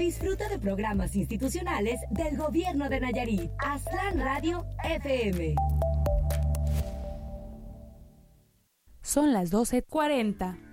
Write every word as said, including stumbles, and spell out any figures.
Disfruta de programas institucionales del Gobierno de Nayarit. Aztlán Radio F M. Son las doce cuarenta.